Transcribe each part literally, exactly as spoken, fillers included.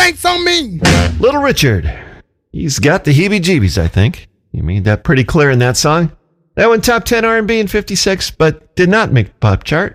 ain't so mean. Little Richard. He's got the heebie-jeebies, I think. You made that pretty clear in that song. That went top ten R and B in fifty-six, but did not make the pop chart.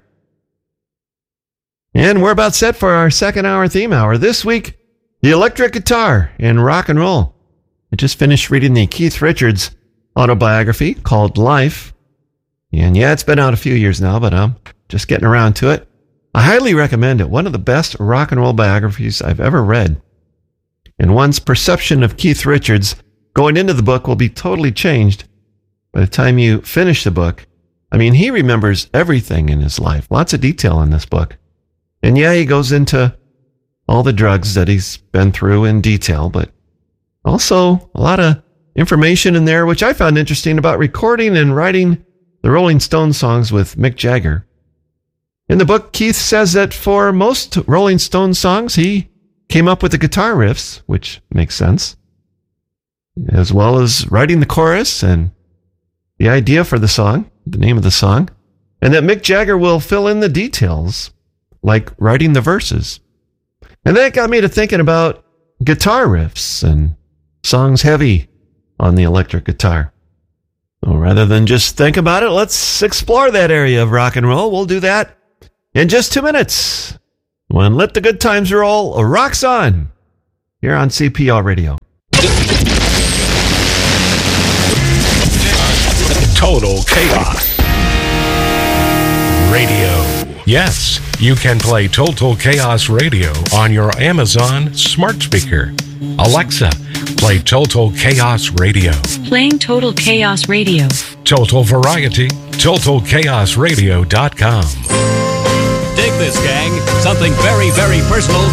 And we're about set for our second hour theme hour. This week, the electric guitar and rock and roll. I just finished reading the Keith Richards autobiography called Life. And yeah, it's been out a few years now, but I'm just getting around to it. I highly recommend it. One of the best rock and roll biographies I've ever read. And one's perception of Keith Richards going into the book will be totally changed by the time you finish the book. I mean, he remembers everything in his life. Lots of detail in this book. And yeah, he goes into all the drugs that he's been through in detail, but also a lot of information in there, which I found interesting about recording and writing the Rolling Stones songs with Mick Jagger. In the book, Keith says that for most Rolling Stones songs, he came up with the guitar riffs, which makes sense, as well as writing the chorus and the idea for the song, the name of the song, and that Mick Jagger will fill in the details, like writing the verses. And that got me to thinking about guitar riffs and songs heavy on the electric guitar. So rather than just think about it, let's explore that area of rock and roll. We'll do that in just two minutes. When Let the Good Times Roll rocks on here on C P R Radio. Total Chaos Radio. Yes, you can play Total Chaos Radio on your Amazon smart speaker. Alexa, play Total Chaos Radio. Playing Total Chaos Radio. Total Variety, total chaos radio dot com. Dig this, gang. Something very, very personal